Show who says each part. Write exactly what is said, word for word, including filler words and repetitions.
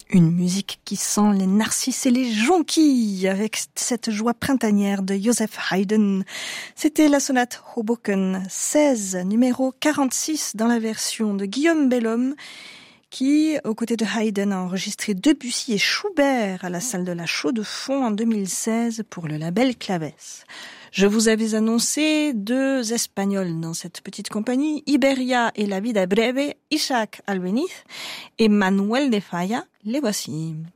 Speaker 1: Une musique qui sent les narcisses et les jonquilles avec cette joie printanière de Joseph Haydn. C'était la sonate Hoboken seize, numéro quarante-six dans la version de Guillaume Bellhomme qui, aux côtés de Haydn, a enregistré Debussy et Schubert à la salle de la Chaux-de-Fonds en deux mille seize pour le label Claves. Je vous avais annoncé deux Espagnols dans cette petite compagnie, Iberia et La Vida Breve, Isaac Albéniz et Manuel de Falla, les voici.